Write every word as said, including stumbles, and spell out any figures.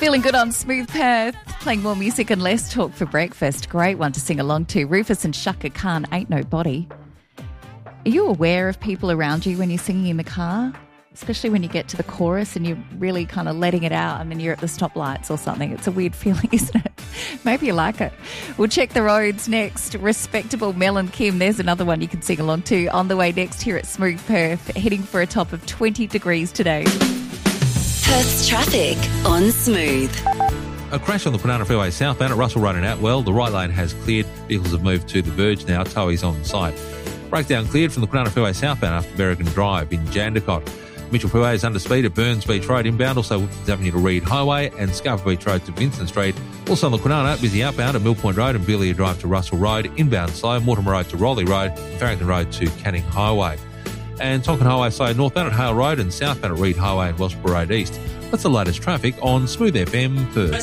Feeling good on Smooth Perth, playing more music and less talk for breakfast. Great one to sing along to. Rufus and Shaka Khan, Ain't No Body. Are you aware of people around you when you're singing in the car? Especially when you get to the chorus and you're really kind of letting it out and then you're at the stoplights or something. It's a weird feeling, isn't it? Maybe you like it. We'll check the roads next. Respectable Mel and Kim. There's another one you can sing along to. On the way next here at Smooth Perth, heading for a top of twenty degrees today. Perth's traffic on Smooth. A crash on the Kwinana Freeway southbound at Russell Road in Atwell. The right lane has cleared. Vehicles have moved to the verge now. Towie's on site. Breakdown cleared from the Kwinana Freeway southbound after Berrigan Drive in Jandakot. Mitchell Freeway is under speed at Burns Beach Road inbound, also Wilkins Avenue to Reed Highway and Scarborough Beach Road to Vincent Street. Also on the Kwinana, busy outbound at Mill Point Road and Belia Drive to Russell Road, inbound slow, Mortimer Road to Rowley Road, and Farrington Road to Canning Highway. And Tonkin Highway slow northbound at Hale Road and southbound at Reed Highway and Wellsborough Road East. That's the latest traffic on Smooth F M Perth.